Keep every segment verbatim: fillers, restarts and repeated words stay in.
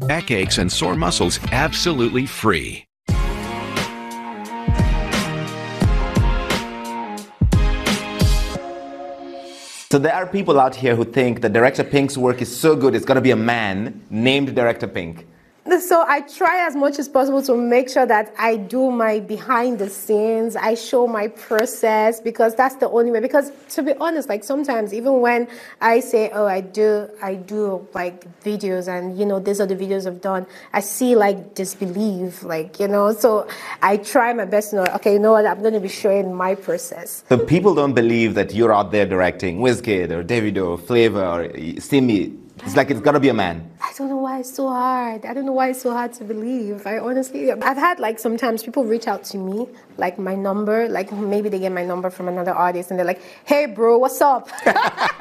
backaches and sore muscles absolutely free. So there are people out here who think that Director Pink's work is so good, it's got to be a man named Director Pink. So I try as much as possible to make sure that I do my behind the scenes, I show my process, because that's the only way. Because to be honest, like sometimes even when I say, oh, I do, I do like videos and, you know, these are the videos I've done, I see like disbelief, like, you know, so I try my best to know, okay, you know what, I'm going to be showing my process. So people don't believe that you're out there directing Wizkid or Davido or Flavor or Simi. It's like it's got to be a man. I don't know why it's so hard. I don't know why it's so hard to believe. I honestly, I've had like sometimes people reach out to me, like my number, like maybe they get my number from another artist and they're like, hey bro, what's up? that,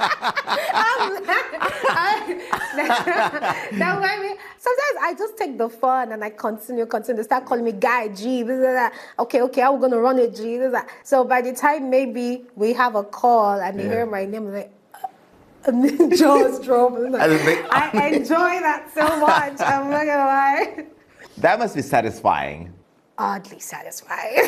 that way, me, sometimes I just take the fun and I continue, continue. They start calling me guy, G, blah, blah, blah. okay, okay, I'm going to run it, G. Blah, blah. So by the time maybe we have a call and they yeah. hear my name, I'm like, and then jaws drop. I enjoy that so much. I'm not gonna lie. That must be satisfying. Oddly satisfying.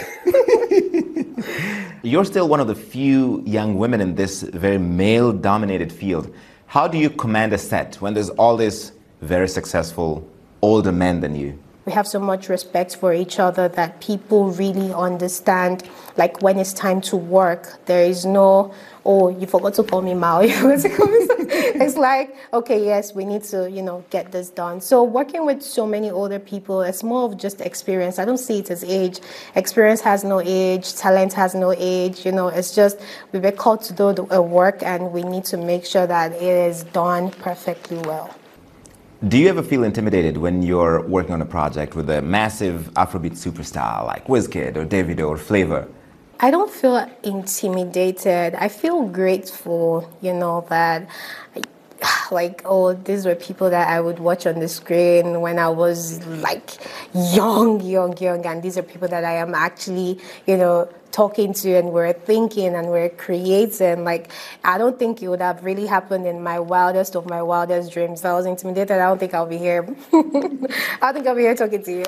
You're still one of the few young women in this very male-dominated field. How do you command a set when there's all these very successful older men than you? We have so much respect for each other that people really understand, like when it's time to work, there is no, oh, you forgot to call me Mao. It's like, okay, yes, we need to, you know, get this done. So working with so many older people, it's more of just experience. I don't see it as age. Experience has no age. Talent has no age. You know, it's just we were called to do the work and we need to make sure that it is done perfectly well. Do you ever feel intimidated when you're working on a project with a massive Afrobeat superstar like Wizkid or Davido or Flavor? I don't feel intimidated. I feel grateful, you know, that like, oh, these were people that I would watch on the screen when I was like young, young, young. And these are people that I am actually, you know, talking to and we're thinking and we're creating. Like, I don't think it would have really happened in my wildest of my wildest dreams. If I was intimidated, I don't think I'll be here. I think I'll be here talking to you.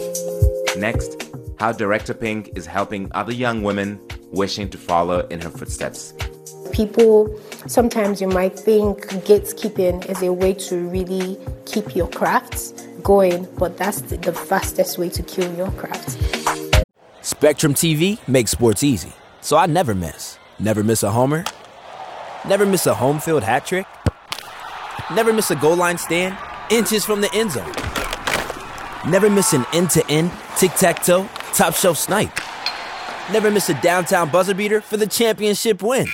Next, how Director Pink is helping other young women wishing to follow in her footsteps. People, sometimes you might think gatekeeping is a way to really keep your craft going, but that's the fastest way to kill your craft. Spectrum T V makes sports easy, so I never miss. Never miss a homer. Never miss a home field hat trick. Never miss a goal line stand, inches from the end zone. Never miss an end-to-end, tic-tac-toe, top shelf snipe. Never miss a downtown buzzer beater for the championship win.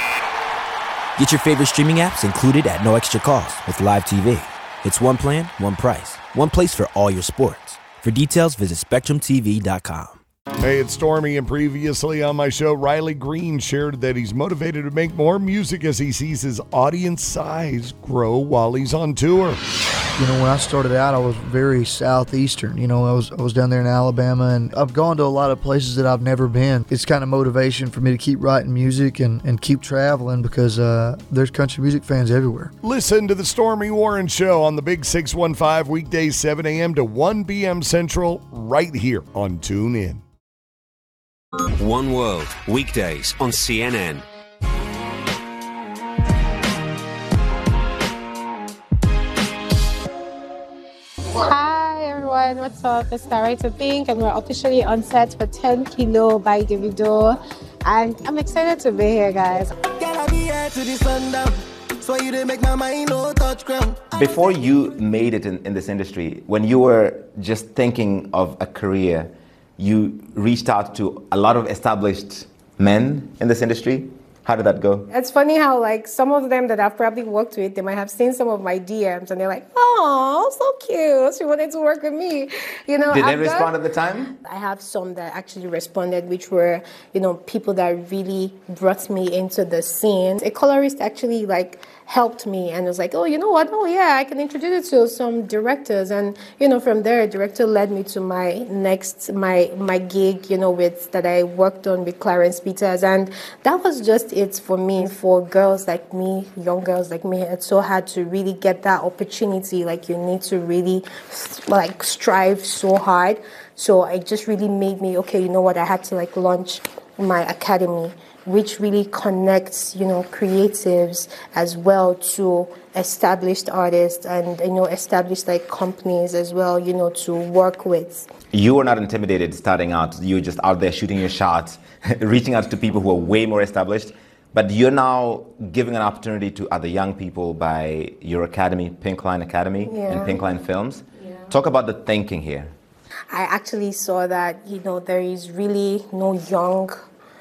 Get your favorite streaming apps included at no extra cost with Live T V. It's one plan, one price, one place for all your sports. For details, visit spectrum t v dot com. Hey, it's Stormy, and previously on my show, Riley Green shared that he's motivated to make more music as he sees his audience size grow while he's on tour. You know, when I started out, I was very southeastern. You know, I was I was down there in Alabama, and I've gone to a lot of places that I've never been. It's kind of motivation for me to keep writing music and, and keep traveling because uh, there's country music fans everywhere. Listen to the Stormy Warren Show on the Big six one five, weekdays seven a.m. to one p.m. Central, right here on TuneIn. One World, weekdays on C N N. Hi everyone, what's up? It's Director Pink and we're officially on set for ten kilo by Davido. And I'm excited to be here, guys. Before you made it in, in this industry, when you were just thinking of a career, you reached out to a lot of established men in this industry. How did that go? It's funny how, like, some of them that I've probably worked with, they might have seen some of my D Ms and they're like, oh, so cute. She wanted to work with me. You know, did they I've respond done, at the time? I have some that actually responded, which were, you know, people that really brought me into the scene. A colorist actually, like, helped me and was like, oh, you know what? Oh, yeah, I can introduce you to some directors. And, you know, from there, a director led me to my next, my my gig, you know, with that I worked on with Clarence Peters. And that was just it for me. For girls like me, young girls like me, it's so hard to really get that opportunity. Like, you need to really, like, strive so hard. So it just really made me, okay, you know what? I had to, like, launch my academy, which really connects, you know, creatives as well to established artists and, you know, established like companies as well, you know, to work with. You were not intimidated starting out. You were just out there shooting your shot, reaching out to people who are way more established. But you're now giving an opportunity to other young people by your academy, Pink Line Academy, yeah. and Pink Line Films. Yeah. Talk about the thinking here. I actually saw that, you know, there is really no young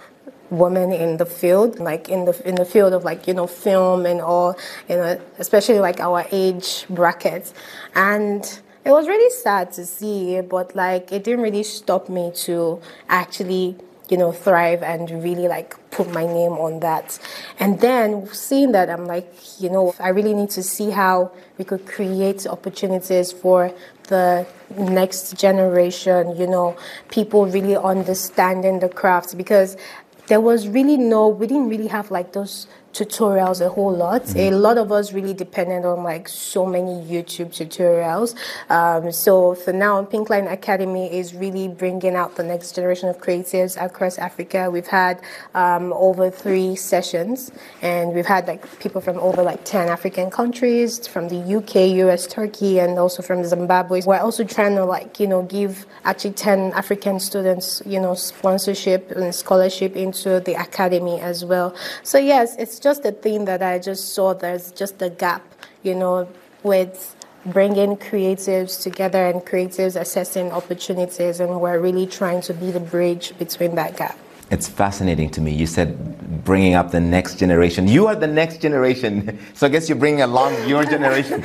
women in the field, like in the in the field of like, you know, film and all, you know, especially like our age brackets. And it was really sad to see, but like it didn't really stop me to actually, you know, thrive and really like put my name on that. And then seeing that, I'm like, you know, I really need to see how we could create opportunities for the next generation, you know, people really understanding the craft, because there was really no, we didn't really have like those tutorials a whole lot. Mm-hmm. A lot of us really depended on like so many YouTube tutorials. Um, so for now, Pink Line Academy is really bringing out the next generation of creatives across Africa. We've had um, over three sessions, and we've had like people from over like ten African countries, from the U K, U S, Turkey, and also from Zimbabwe. We're also trying to like, you know, give actually ten African students, you know, sponsorship and scholarship into the academy as well. So yes, it's just a thing that I just saw there's just a gap, you know, with bringing creatives together and creatives assessing opportunities, and we're really trying to be the bridge between that gap. It's fascinating to me. You said bringing up the next generation. You are the next generation, so I guess you're bringing along your generation.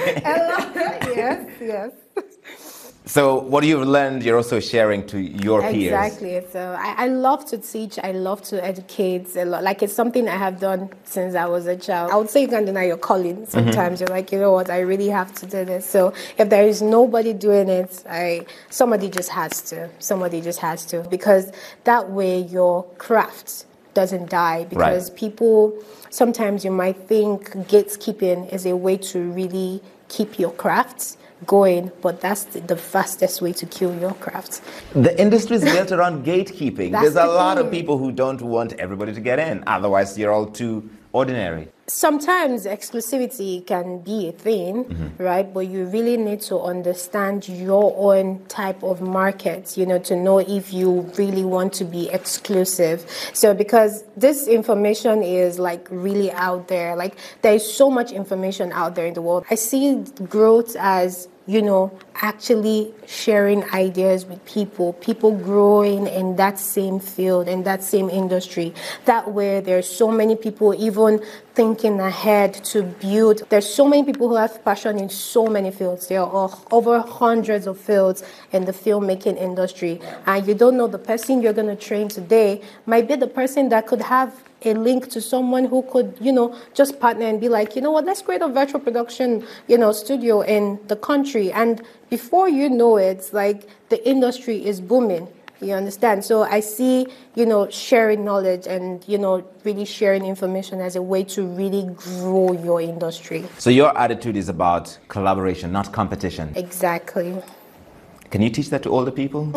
Yes, yes. So what you've learned, you're also sharing to your peers. Exactly. So I, I love to teach. I love to educate a lot. Like, it's something I have done since I was a child. I would say you can't deny your calling. Sometimes mm-hmm. you're like, you know what, I really have to do this. So if there is nobody doing it, I somebody just has to. Somebody just has to. Because that way your craft doesn't die. Because right. people, sometimes you might think gatekeeping is a way to really keep your crafts going, but that's the, the fastest way to kill your craft. The industry is built around gatekeeping. There's a the lot thing. of people who don't want everybody to get in. Otherwise, you're all too ordinary. Sometimes exclusivity can be a thing, mm-hmm. right? But you really need to understand your own type of market, you know, to know if you really want to be exclusive. So because this information is like really out there, like there is so much information out there in the world. I see growth as, you know, actually sharing ideas with people, people growing in that same field, in that same industry. That way there's so many people even thinking ahead to build. There's so many people who have passion in so many fields. There are over hundreds of fields in the filmmaking industry. And you don't know the person you're going to train today might be the person that could have a link to someone who could, you know, just partner and be like, you know what, let's create a virtual production, you know, studio in the country. And before you know it, like the industry is booming. You understand? So I see, you know, sharing knowledge and, you know, really sharing information as a way to really grow your industry. So your attitude is about collaboration, not competition. Exactly. Can you teach that to older people?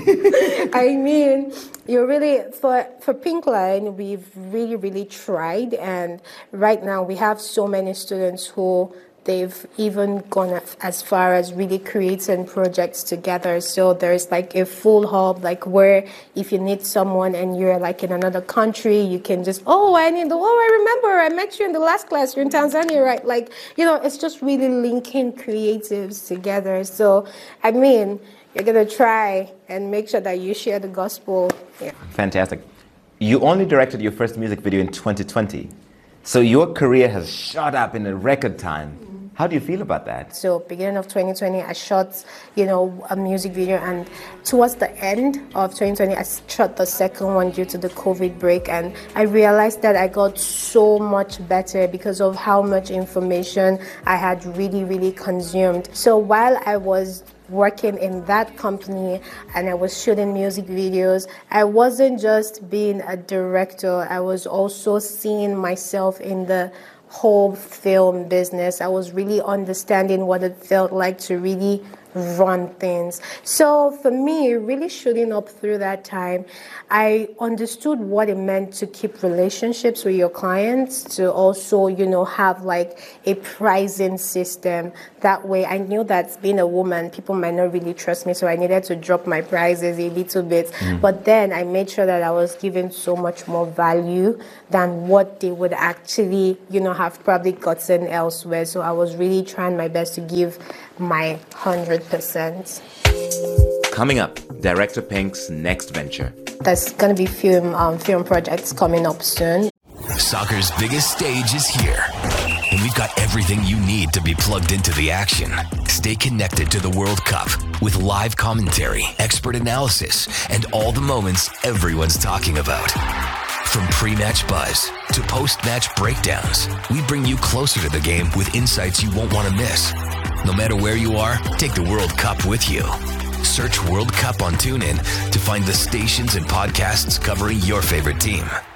I mean, you really, for, for Pink Line, we've really, really tried. And right now we have so many students who they've even gone as far as really creating projects together. So there's like a full hub, like where if you need someone and you're like in another country, you can just, oh, I need, oh, I remember, I met you in the last class, you're in Tanzania, right? Like, you know, it's just really linking creatives together. So, I mean, you're going to try and make sure that you share the gospel. Yeah. Fantastic. You only directed your first music video in twenty twenty. So your career has shot up in a record time. How do you feel about that? So beginning of twenty twenty, I shot, you know, a music video, and towards the end of twenty twenty, I shot the second one due to the COVID break, and I realized that I got so much better because of how much information I had really, really consumed. So while I was working in that company and I was shooting music videos, I wasn't just being a director, I was also seeing myself in the whole film business. I was really understanding what it felt like to really run things. So for me, really shooting up through that time, I understood what it meant to keep relationships with your clients, to also, you know, have like a pricing system. That way I knew that being a woman, people might not really trust me, so I needed to drop my prices a little bit. Mm. But then I made sure that I was giving so much more value than what they would actually, you know, have probably gotten elsewhere. So I was really trying my best to give my one hundred percent. Coming up, Director Pink's next venture. There's going to be film um, film projects coming up soon. Soccer's biggest stage is here, and we've got everything you need to be plugged into the action. Stay connected to the World Cup with live commentary, expert analysis, and all the moments everyone's talking about. From pre-match buzz to post-match breakdowns, we bring you closer to the game with insights you won't want to miss. No matter where you are, take the World Cup with you. Search World Cup on TuneIn to find the stations and podcasts covering your favorite team.